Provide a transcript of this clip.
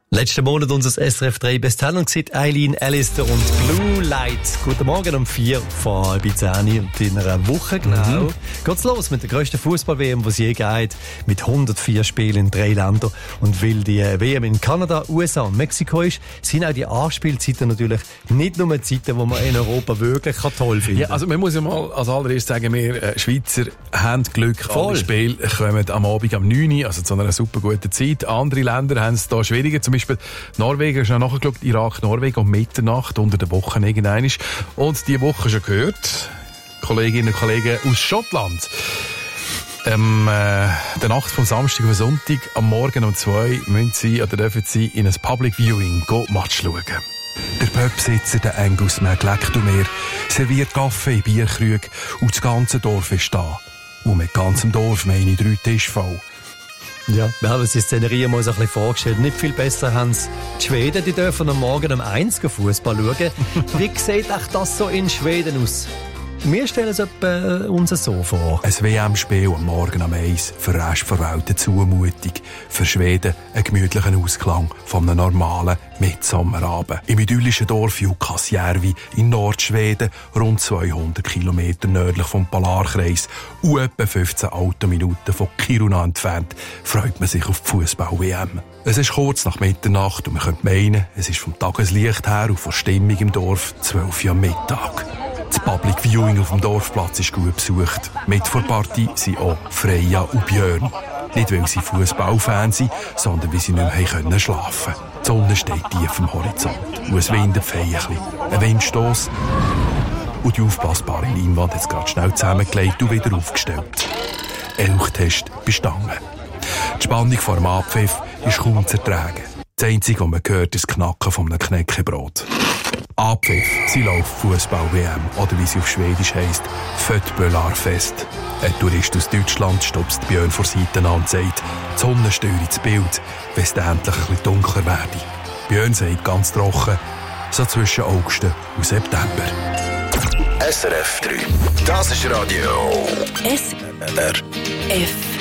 Letzten Monat unser SRF 3 Bestseller sieht Eileen Allister und Blue Lights. Guten Morgen um 4 vor 10 und in einer Woche genau geht's los mit der grössten Fußball-WM, die es je geht, mit 104 Spielen in 3 Ländern. Und weil die WM in Kanada, USA und Mexiko ist, sind auch die Anspielzeiten natürlich nicht nur Zeiten, die man in Europa wirklich toll finden kann. Ja, also man muss ja mal als allererstes sagen, wir Schweizer haben Glück. Voll. Alle Spiele kommen am Abend am 9 Uhr, also zu einer super guten Zeit. Andere Länder haben es da schwieriger, zum Beispiel Norwegen, hast du nachgeschaut, Irak, Norwegen um Mitternacht unter der Woche irgendwann. Und die Woche schon gehört, Kolleginnen und Kollegen aus Schottland. Der Nacht vom Samstag auf Sonntag, am Morgen um 2 müssen sie oder dürfen sie in ein Public Viewing Match schauen. Der Pubsitzer, der Angus McLectomere, serviert Kaffee in Bierkrügen und das ganze Dorf ist da. Und mit ganzem Dorf meine ich 3 Tische voll. Ja, wir haben uns die Szenerie mal so ein bisschen vorgestellt. Nicht viel besser haben es die Schweden, die dürfen am Morgen um 1 Fußball schauen. Wie sieht euch das so in Schweden aus? Wir stellen es uns so vor. Ein WM-Spiel am Morgen um 1 für den Rest der Welt eine Zumutung. Für Schweden ein gemütlicher Ausklang von einem normalen Mitsommerabend. Im idyllischen Dorf Jukkasjärvi in Nordschweden, rund 200 Kilometer nördlich vom Polarkreis und etwa 15 Autominuten von Kiruna entfernt, freut man sich auf die Fußball-WM. Es ist kurz nach Mitternacht und man könnte meinen, es ist vom Tageslicht her und von Stimmung im Dorf 12 Uhr am Mittag. Das Public Viewing auf dem Dorfplatz ist gut besucht. Mit vor der Partie sind auch Freya und Björn. Nicht, weil sie Fußballfans sind, sondern weil sie nicht mehr schlafen können. Die Sonne steht tief am Horizont und es windet feierlich. Ein Windstoss und die aufpassbare Leinwand hat es gerade schnell zusammengelegt und wieder aufgestellt. Elchtest bestanden. Die Spannung vor dem Abpfiff ist kaum zu ertragen. Das Einzige, was man hört, ist das Knacken von einem Knäckebrot. Abpfiff, sie läuft Fußball-WM, oder wie sie auf Schwedisch heisst, Fötbölarfest. Ein Tourist aus Deutschland stupst Björn vor Seiten an und sagt, die Sonne störe ins Bild, wenn es dann endlich ein bisschen dunkler werde. Björn sagt ganz trocken, so zwischen August und September. SRF 3, das ist Radio SRF.